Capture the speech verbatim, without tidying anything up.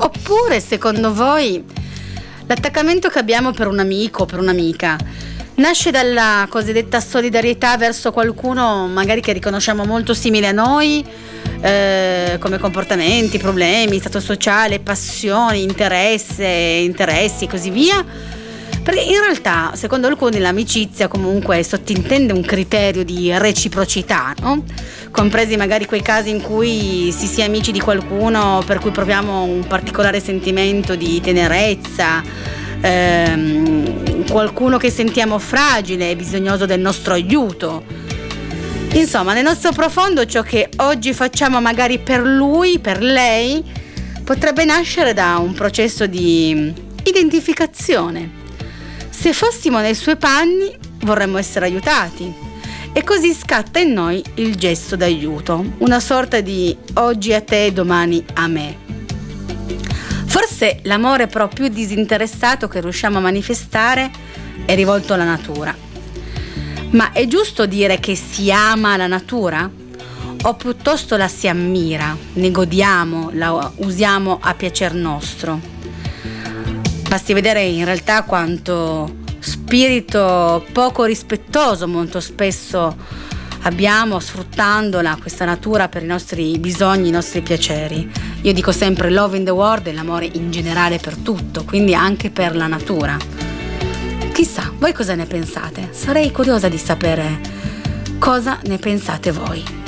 Oppure, secondo voi, l'attaccamento che abbiamo per un amico o per un'amica nasce dalla cosiddetta solidarietà verso qualcuno magari che riconosciamo molto simile a noi, eh, come comportamenti, problemi, stato sociale, passioni, interesse, interessi e così via? Perché in realtà, secondo alcuni, l'amicizia comunque sottintende un criterio di reciprocità, no? Compresi magari quei casi in cui si sia amici di qualcuno per cui proviamo un particolare sentimento di tenerezza, ehm, qualcuno che sentiamo fragile e bisognoso del nostro aiuto. Insomma, nel nostro profondo ciò che oggi facciamo magari per lui, per lei, potrebbe nascere da un processo di identificazione. Se fossimo nei suoi panni vorremmo essere aiutati e così scatta in noi il gesto d'aiuto, una sorta di oggi a te, domani a me. Forse l'amore però più disinteressato che riusciamo a manifestare è rivolto alla natura. Ma è giusto dire che si ama la natura? O piuttosto la si ammira, ne godiamo, la usiamo a piacer nostro? Basti vedere in realtà quanto spirito poco rispettoso molto spesso abbiamo sfruttandola, questa natura, per i nostri bisogni, i nostri piaceri. Io dico sempre love in the world e l'amore in generale per tutto, quindi anche per la natura. Chissà, voi cosa ne pensate? Sarei curiosa di sapere cosa ne pensate voi.